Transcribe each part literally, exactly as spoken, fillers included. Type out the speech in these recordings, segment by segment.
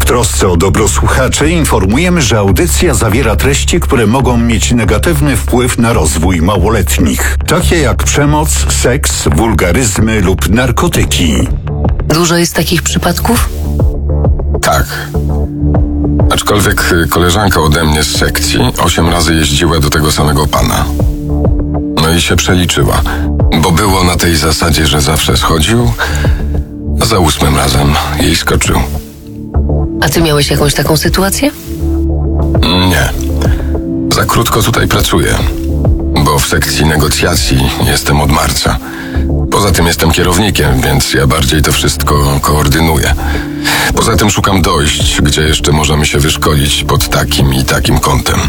trosce o dobro słuchaczy informujemy, że audycja zawiera treści, które mogą mieć negatywny wpływ na rozwój małoletnich, takie jak przemoc, seks, wulgaryzmy lub narkotyki. Dużo jest takich przypadków? Tak. Aczkolwiek koleżanka ode mnie z sekcji osiem razy jeździła do tego samego pana. No i się przeliczyła, bo było na tej zasadzie, że zawsze schodził, a za ósmym razem jej skoczył. A ty miałeś jakąś taką sytuację? Nie. Za krótko tutaj pracuję, bo w sekcji negocjacji jestem od marca. Poza tym jestem kierownikiem, więc ja bardziej to wszystko koordynuję. Poza tym szukam dojść, gdzie jeszcze możemy się wyszkolić pod takim i takim kątem.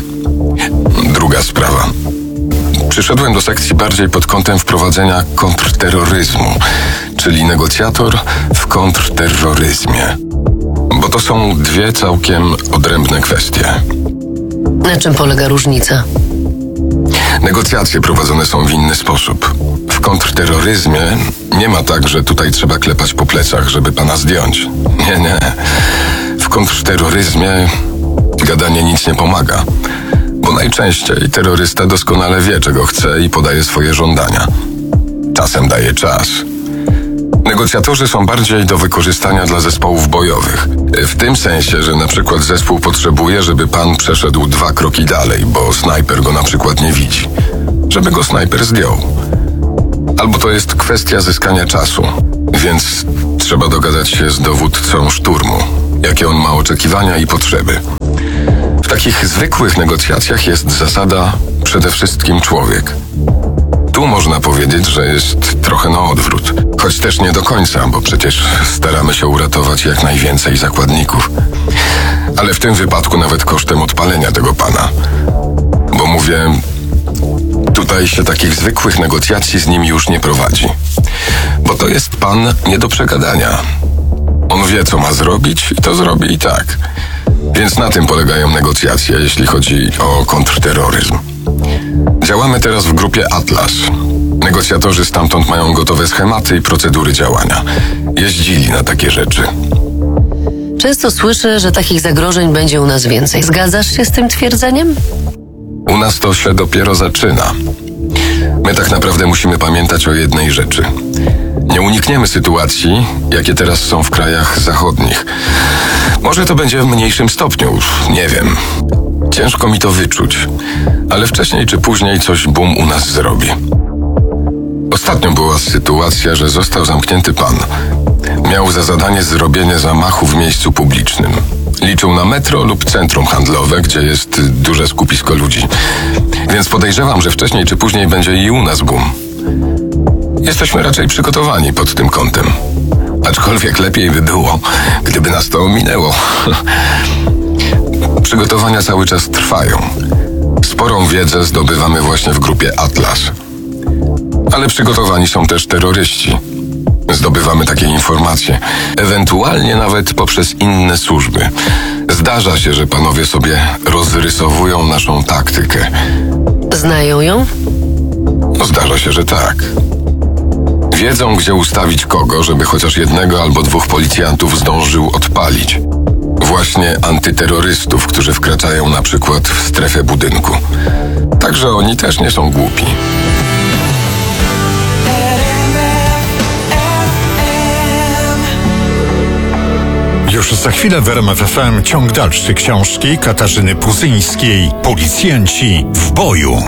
Druga sprawa. Przyszedłem do sekcji bardziej pod kątem wprowadzenia kontrterroryzmu, czyli negocjator w kontrterroryzmie. Bo to są dwie całkiem odrębne kwestie. Na czym polega różnica? Negocjacje prowadzone są w inny sposób. W kontrterroryzmie nie ma tak, że tutaj trzeba klepać po plecach, żeby pana zdjąć. Nie, nie. W kontrterroryzmmie gadanie nic nie pomaga. Bo najczęściej terrorysta doskonale wie, czego chce i podaje swoje żądania. Czasem daje czas. Negocjatorzy są bardziej do wykorzystania dla zespołów bojowych. W tym sensie, że na przykład zespół potrzebuje, żeby pan przeszedł dwa kroki dalej, bo snajper go na przykład nie widzi. Żeby go snajper zdjął. Albo to jest kwestia zyskania czasu, więc trzeba dogadać się z dowódcą szturmu, jakie on ma oczekiwania i potrzeby. W takich zwykłych negocjacjach jest zasada przede wszystkim człowiek. Tu można powiedzieć, że jest trochę na odwrót. Choć też nie do końca, bo przecież staramy się uratować jak najwięcej zakładników. Ale w tym wypadku nawet kosztem odpalenia tego pana. Bo mówię, tutaj się takich zwykłych negocjacji z nim już nie prowadzi. Bo to jest pan nie do przegadania. On wie, co ma zrobić i to zrobi i tak. Więc na tym polegają negocjacje, jeśli chodzi o kontrterroryzm. Działamy teraz w grupie Atlas. Negocjatorzy stamtąd mają gotowe schematy i procedury działania. Jeździli na takie rzeczy. Często słyszę, że takich zagrożeń będzie u nas więcej. Zgadzasz się z tym twierdzeniem? U nas to się dopiero zaczyna. My tak naprawdę musimy pamiętać o jednej rzeczy. Nie unikniemy sytuacji, jakie teraz są w krajach zachodnich. Może to będzie w mniejszym stopniu, nie wiem. Ciężko mi to wyczuć, ale wcześniej czy później coś bum u nas zrobi. Ostatnio była sytuacja, że został zamknięty pan. Miał za zadanie zrobienie zamachu w miejscu publicznym. Liczył na metro lub centrum handlowe, gdzie jest duże skupisko ludzi. Więc podejrzewam, że wcześniej czy później będzie i u nas bum. Jesteśmy raczej przygotowani pod tym kątem. Aczkolwiek lepiej by było, gdyby nas to ominęło. Przygotowania cały czas trwają. Sporą wiedzę zdobywamy właśnie w grupie Atlas. Ale przygotowani są też terroryści. Zdobywamy takie informacje, ewentualnie nawet poprzez inne służby. Zdarza się, że panowie sobie rozrysowują naszą taktykę. Znają ją? No, zdarza się, że tak. Wiedzą, gdzie ustawić kogo, żeby chociaż jednego albo dwóch policjantów zdążył odpalić. Właśnie antyterrorystów, którzy wkraczają na przykład w strefę budynku. Także oni też nie są głupi. Już za chwilę w R M F F M ciąg dalszy książki Katarzyny Puzyńskiej „Policjanci w boju”.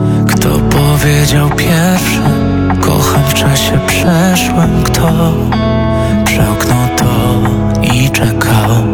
Kto powiedział pierwszy, kocham w czasie przeszłym, kto?